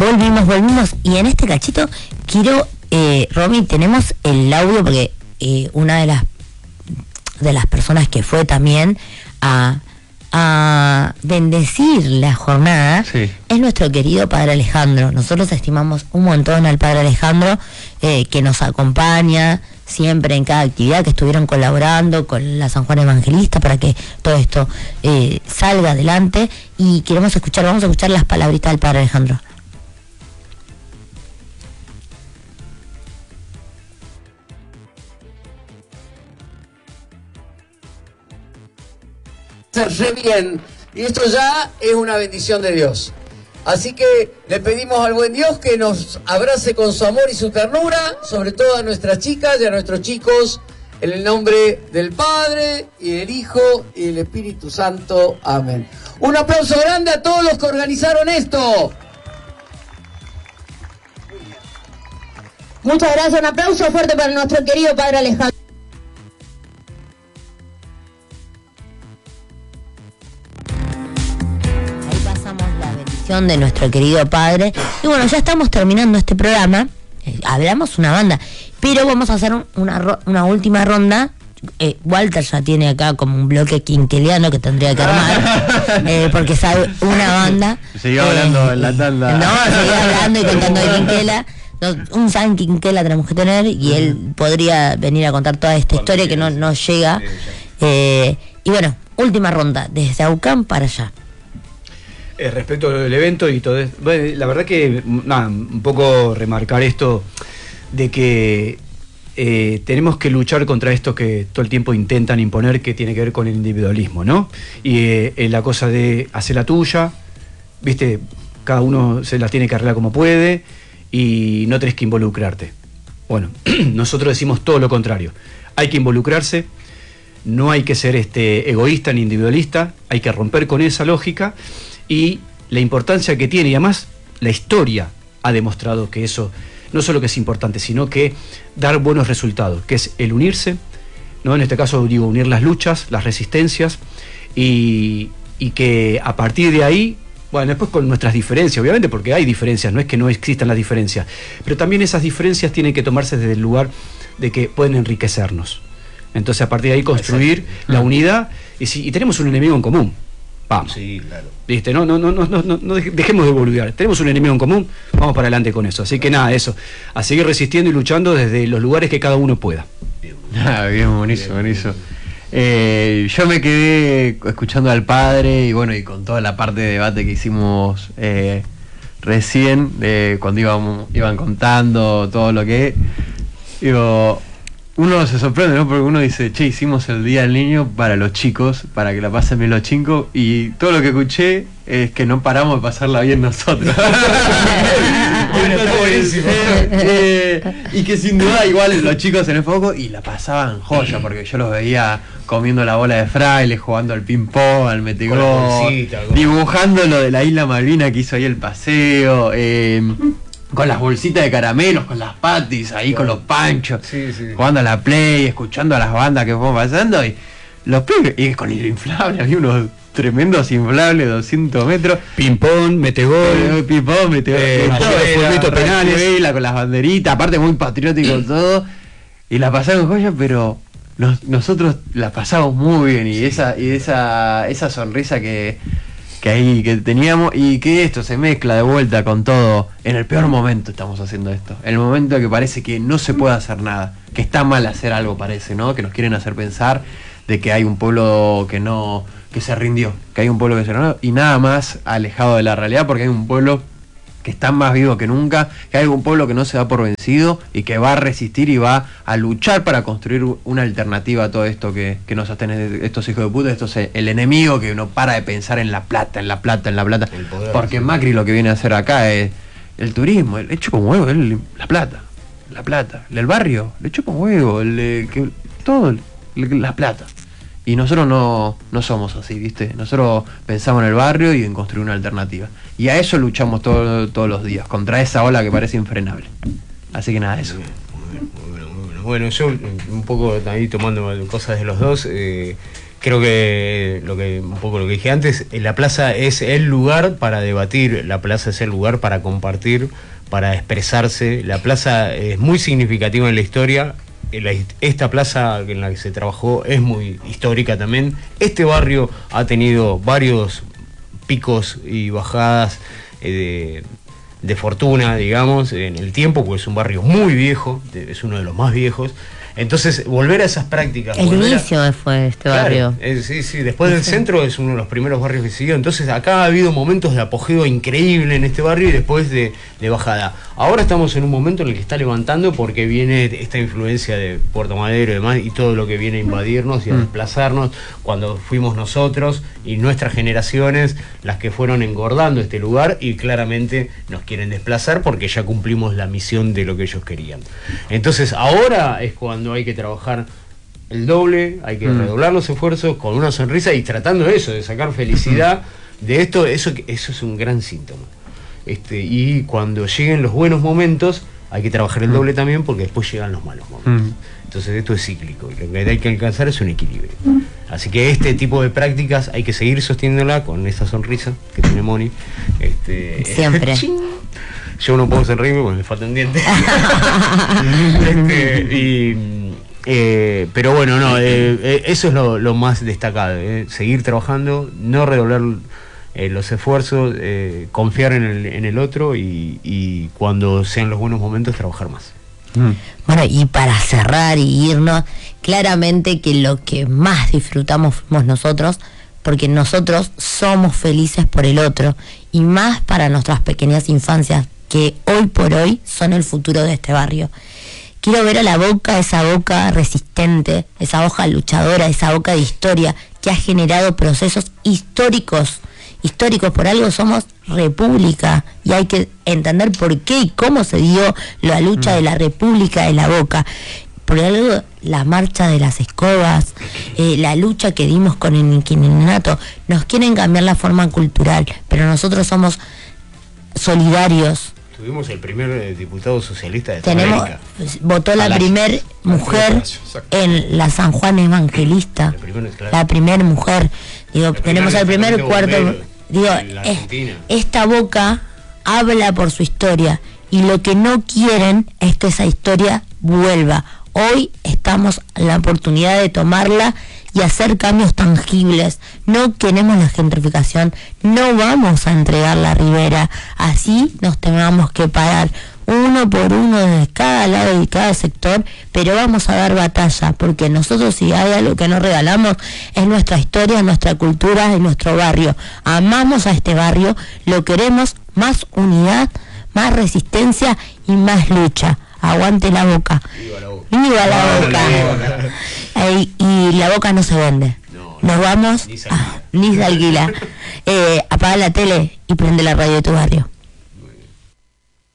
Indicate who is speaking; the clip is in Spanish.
Speaker 1: Volvimos. Y en este cachito quiero, Romy, tenemos el audio porque una de las personas que fue también a bendecir la jornada, sí, es nuestro querido Padre Alejandro. Nosotros estimamos un montón al Padre Alejandro, que nos acompaña siempre en cada actividad, que estuvieron colaborando con la San Juan Evangelista para que todo esto salga adelante. Y vamos a escuchar las palabritas del Padre Alejandro.
Speaker 2: Re bien, y esto ya es una bendición de Dios. Así que le pedimos al buen Dios que nos abrace con su amor y su ternura, sobre todo a nuestras chicas y a nuestros chicos, en el nombre del Padre y del Hijo y del Espíritu Santo. Amén. Un aplauso grande a todos los que organizaron esto.
Speaker 3: Muchas gracias, un aplauso fuerte para nuestro querido Padre Alejandro.
Speaker 1: De nuestro querido padre. Y bueno, ya estamos terminando este programa. Hablamos una banda, pero vamos a hacer una última ronda. Walter ya tiene acá como un bloque quinqueliano que tendría que armar, porque sabe una banda.
Speaker 4: Seguía hablando en la tanda.
Speaker 1: No, seguía hablando y contando de quinquela. Un San Quinquela tenemos que tener, y él podría venir a contar toda esta historia que no llega. Y bueno, última ronda, desde Aucán para allá.
Speaker 5: Respecto al evento y todo esto, bueno, la verdad que un poco remarcar esto de que tenemos que luchar contra esto que todo el tiempo intentan imponer, que tiene que ver con el individualismo, ¿no? Y la cosa de hacer la tuya, viste, cada uno se la tiene que arreglar como puede y no tenés que involucrarte. Bueno, nosotros decimos todo lo contrario, hay que involucrarse, no hay que ser egoísta ni individualista, hay que romper con esa lógica. Y la importancia que tiene, y además la historia ha demostrado que eso no solo que es importante, sino que dar buenos resultados, que es el unirse, ¿no? En este caso digo unir las luchas, las resistencias, y que a partir de ahí, bueno, después con nuestras diferencias, obviamente, porque hay diferencias, no es que no existan las diferencias, pero también esas diferencias tienen que tomarse desde el lugar de que pueden enriquecernos. Entonces a partir de ahí construir la unidad, y tenemos un enemigo en común. Vamos. Sí, claro. ¿Viste? No dejemos de boludear. Tenemos un enemigo en común, vamos para adelante con eso. Así que nada, eso. A seguir resistiendo y luchando desde los lugares que cada uno pueda.
Speaker 4: Bien, buenísimo. Yo me quedé escuchando al padre y bueno, y con toda la parte de debate que hicimos recién, cuando iban contando todo lo que... Digo, uno se sorprende, ¿no? Porque uno dice, che, hicimos el Día del Niño para los chicos, para que la pasen bien los chicos, y todo lo que escuché es que no paramos de pasarla bien nosotros. Y que sin duda igual los chicos en el foco y la pasaban joya, porque yo los veía comiendo la bola de fraile, jugando al ping pong, al metegol, dibujando lo de la isla Malvina que hizo ahí el paseo, con las bolsitas de caramelos, con las patis, ahí con los panchos, jugando a la play, escuchando a las bandas que fueron pasando, y los pibes, y con el inflable, había unos tremendos inflables, 200 metros,
Speaker 5: ping-pong, metegol,
Speaker 4: polvitos penales, con las banderitas, aparte muy patriótico todo, y la pasaron joya, pero nosotros la pasamos muy bien, y esa sonrisa que teníamos, y que esto se mezcla de vuelta con todo. En el peor momento estamos haciendo esto, en el momento que parece que no se puede hacer nada, que está mal hacer algo, parece, ¿no? Que nos quieren hacer pensar de que hay un pueblo que se rindió, que hay un pueblo que se rindió, y nada más alejado de la realidad, porque hay un pueblo que está más vivo que nunca, que hay un pueblo que no se da por vencido y que va a resistir y va a luchar para construir una alternativa a todo esto que nos hacen estos hijos de puta, el enemigo que no para de pensar en la plata, porque Macri lo que viene a hacer acá es el turismo, el chupa un huevo, la plata, el barrio, le chupa un huevo, la plata. Y nosotros no somos así, ¿viste? Nosotros pensamos en el barrio y en construir una alternativa. Y a eso luchamos todos los días, contra esa ola que parece infrenable. Así que nada, eso.
Speaker 6: Muy bueno. Bueno, yo un poco ahí tomando cosas de los dos, creo que un poco lo que dije antes, la plaza es el lugar para debatir, la plaza es el lugar para compartir, para expresarse. La plaza es muy significativa en la historia. Esta plaza en la que se trabajó es muy histórica también. Este barrio ha tenido varios picos y bajadas de fortuna, digamos, en el tiempo, porque es un barrio muy viejo, es uno de los más viejos. Entonces, volver a esas prácticas.
Speaker 1: El inicio fue este barrio.
Speaker 6: Sí, después del centro es uno de los primeros barrios que siguió. Entonces, acá ha habido momentos de apogeo increíble en este barrio y después de bajada. Ahora estamos en un momento en el que está levantando porque viene esta influencia de Puerto Madero y demás, y todo lo que viene a invadirnos y a desplazarnos. Cuando fuimos nosotros y nuestras generaciones las que fueron engordando este lugar, y claramente nos quieren desplazar porque ya cumplimos la misión de lo que ellos querían. Entonces, ahora es cuando hay que trabajar el doble, hay que redoblar los esfuerzos con una sonrisa y tratando eso, de sacar felicidad de esto. Eso es un gran síntoma. Y cuando lleguen los buenos momentos hay que trabajar el doble también, porque después llegan los malos momentos. Entonces esto es cíclico y lo que hay que alcanzar es un equilibrio. Así que este tipo de prácticas hay que seguir sosteniéndola con esa sonrisa que tiene Moni.
Speaker 1: Siempre.
Speaker 6: Yo no puedo sonreírme porque me faltan dientes. Pero bueno, no, eso es lo más destacado, seguir trabajando, no redoblar los esfuerzos, confiar en el otro y cuando sean los buenos momentos trabajar más.
Speaker 1: Bueno, y para cerrar y irnos, claramente que lo que más disfrutamos fuimos nosotros, porque nosotros somos felices por el otro, y más para nuestras pequeñas infancias, que hoy por hoy son el futuro de este barrio. Quiero ver a la Boca, esa Boca resistente, esa Boca luchadora, esa Boca de historia, que ha generado procesos históricos. Por algo somos república, y hay que entender por qué y cómo se dio la lucha de la República de la Boca. Por algo, la marcha de las escobas, la lucha que dimos con el inquilinato. Nos quieren cambiar la forma cultural, pero nosotros somos solidarios.
Speaker 6: Tuvimos el primer diputado socialista de América.
Speaker 1: Votó la primer mujer en la San Juan Evangelista. La primer mujer. Digo, tenemos el primer cuarto. Digo, esta Boca habla por su historia, y lo que no quieren es que esa historia vuelva. Hoy estamos en la oportunidad de tomarla y hacer cambios tangibles. No queremos la gentrificación, no vamos a entregar la ribera, así nos tengamos que parar uno por uno desde cada lado y cada sector, pero vamos a dar batalla, porque nosotros, si hay algo que nos regalamos, es nuestra historia, nuestra cultura y nuestro barrio. Amamos a este barrio, lo queremos, más unidad, más resistencia y más lucha. Aguante la Boca. ¡Viva la Boca! Y la Boca no se vende. Nos vamos, ni se alquila. Apaga la tele y prende la radio de tu barrio.